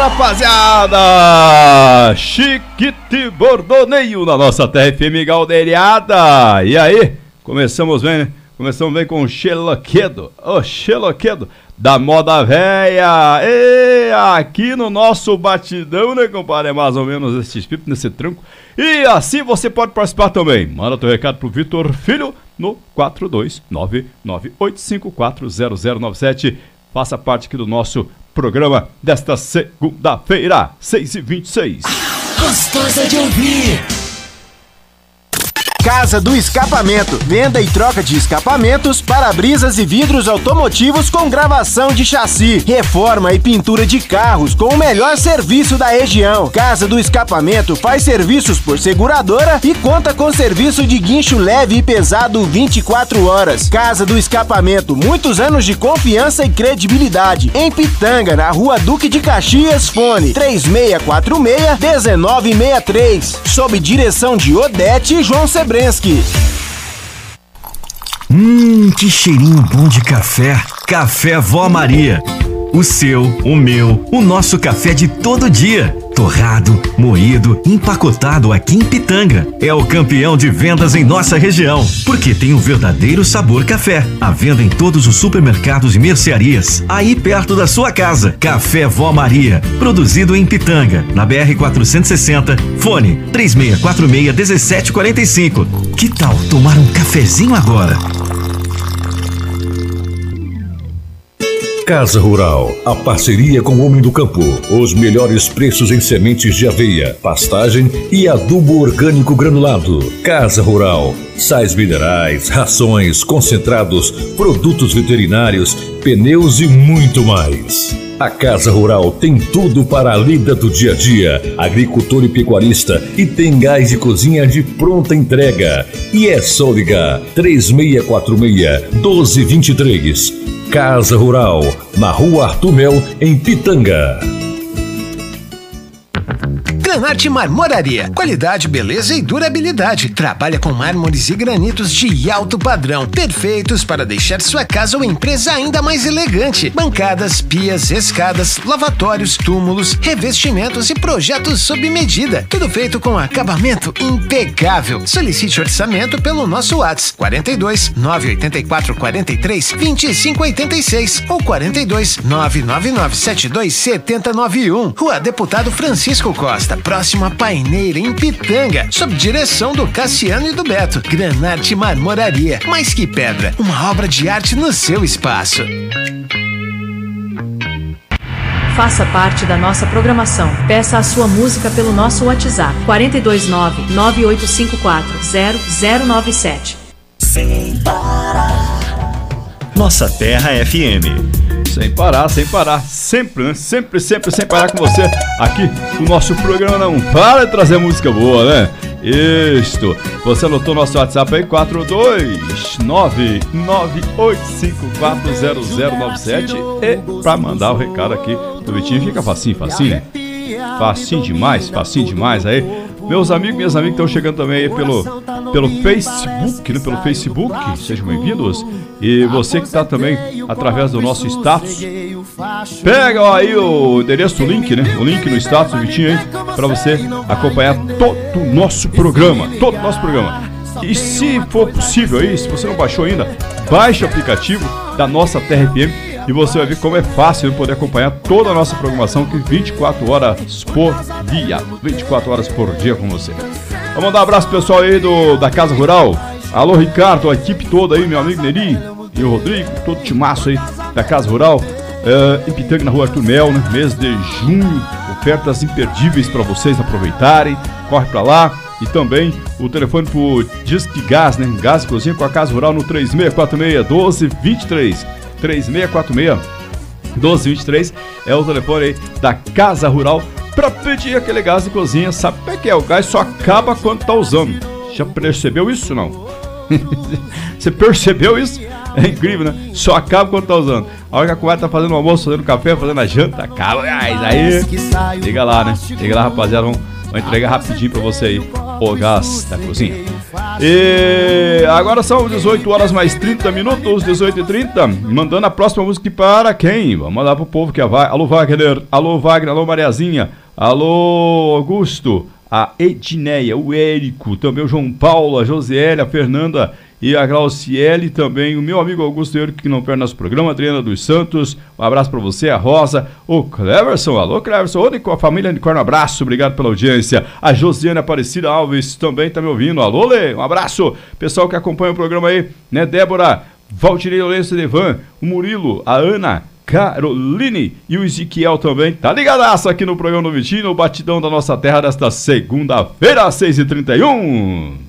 rapaziada! Chiquite Bordoneio na nossa terra FM Galderiada. E aí, começamos bem, né? Começamos bem com o Xeloquedo, o Xeloquedo da moda véia. E aqui no nosso batidão, né, compadre? É mais ou menos esse espírito, nesse tranco. E assim você pode participar também. Manda teu recado pro Vitor Filho no 42998540097. Faça parte aqui do nosso programa desta segunda-feira, 6h26. Gostosa de ouvir. Casa do Escapamento, venda e troca de escapamentos, para-brisas e vidros automotivos com gravação de chassi, reforma e pintura de carros com o melhor serviço da região. Casa do Escapamento faz serviços por seguradora e conta com serviço de guincho leve e pesado 24 horas. Casa do Escapamento, muitos anos de confiança e credibilidade. Em Pitanga, na Rua Duque de Caxias, fone 3646-1963. Sob direção de Odete e João Sebrensky. Que cheirinho bom de café. Café Vó Maria. O seu, o meu, o nosso café de todo dia. Torrado, moído, empacotado aqui em Pitanga. É o campeão de vendas em nossa região, porque tem um verdadeiro sabor café. À venda em todos os supermercados e mercearias, aí perto da sua casa. Café Vó Maria, produzido em Pitanga, na BR-460, fone 3646-1745. Que tal tomar um cafezinho agora? Casa Rural, a parceria com o Homem do Campo. Os melhores preços em sementes de aveia, pastagem e adubo orgânico granulado. Casa Rural, sais minerais, rações, concentrados, produtos veterinários, pneus e muito mais. A Casa Rural tem tudo para a lida do dia a dia, agricultor e pecuarista, e tem gás de cozinha de pronta entrega. E é só ligar 3646-1223. Casa Rural, na Rua Arthur Mel, em Pitanga. Granarte Marmoraria, qualidade, beleza e durabilidade. Trabalha com mármores e granitos de alto padrão, perfeitos para deixar sua casa ou empresa ainda mais elegante. Bancadas, pias, escadas, lavatórios, túmulos, revestimentos e projetos sob medida. Tudo feito com acabamento impecável. Solicite orçamento pelo nosso WhatsApp 42 984 43 25 86 ou 42 999 72 7091. Rua Deputado Francisco Costa, próximo a Paineira, em Pitanga, sob direção do Cassiano e do Beto. Granarte Marmoraria, mais que pedra, uma obra de arte no seu espaço. Faça parte da nossa programação. Peça a sua música pelo nosso WhatsApp 429-9854-0097. Sem parar. Nossa Terra FM. Sem parar, sempre, né? Sempre sem parar com você aqui no nosso programa. Não para de trazer música boa, né? Isto, você anotou nosso WhatsApp aí, 42998540097. E pra mandar o recado aqui do Vitinho, fica facinho, né? Facinho demais aí. Meus amigos, minhas amigas estão chegando também aí pelo Facebook, né? Pelo Facebook, sejam bem-vindos. E você que está também através do nosso status, pega aí o endereço, o link, né? O link no status do Vitinho aí, para você acompanhar todo o nosso programa. E se for possível aí, se você não baixou ainda, baixe o aplicativo da nossa Terra FM e você vai ver como é fácil poder acompanhar toda a nossa programação aqui 24 horas por dia, 24 horas por dia com você. Vamos mandar um abraço pro pessoal aí da Casa Rural. Alô, Ricardo, a equipe toda aí, meu amigo Neri e o Rodrigo, todo o timaço aí da Casa Rural, em Pitanga, na Rua Arthur Mel, né? Mês de junho, ofertas imperdíveis para vocês aproveitarem, corre para lá. E também o telefone pro Disque Gás, né? Gás e Cozinha com a Casa Rural no 3646-1223. 3646-1223 é o telefone aí da Casa Rural para pedir aquele gás de cozinha. Sabe o que é? O gás só acaba quando tá usando. Já percebeu isso, não? Você percebeu isso? É incrível, né? Só acaba quando tá usando. A hora que a comadre tá fazendo o almoço, fazendo café, fazendo a janta, acaba. Aí, liga lá, né? Liga lá, rapaziada. Vamos entregar rapidinho pra você aí. o gás da cozinha. E agora são 18 horas mais 30 minutos, 18h30. Mandando a próxima música para quem? Vamos mandar pro povo que vai. Alô Wagner, alô Mariazinha, alô Augusto, a Edneia, o Érico, também o João Paulo, a Josiele, a Fernanda e a Glauciele, também o meu amigo Augusto Eurico, que não perde nosso programa, Adriana dos Santos, um abraço para você, a Rosa, o Cleverson, alô Cleverson, a família Unicórnio, um abraço, obrigado pela audiência, a Josiane Aparecida Alves também tá me ouvindo, alô Lê, um abraço, pessoal que acompanha o programa aí, né, Débora, Valtirei Lourenço Devan, o Murilo, a Ana, Caroline e o Ezequiel também, tá ligadaço aqui no programa do Vitinho, o batidão da nossa terra desta segunda-feira, 6h31.